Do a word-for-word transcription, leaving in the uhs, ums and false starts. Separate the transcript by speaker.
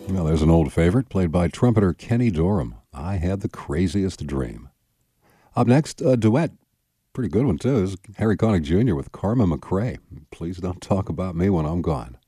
Speaker 1: Well, there's an old favorite played by trumpeter Kenny Dorham. I Had the Craziest Dream. Up next, a duet. Pretty good one, too. This is Harry Connick Junior with Karma McRae. Please don't talk about me when I'm gone.